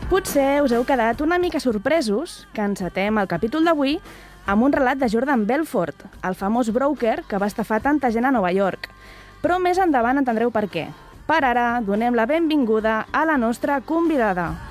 Potser us heu quedat una mica sorpresos que encetem el capítol d'avui amb un relat de Jordan Belfort, el famós broker que va estafar tanta gent a Nova York. Però més endavant entendreu per què. Per ara, donem la benvinguda a la nostra convidada.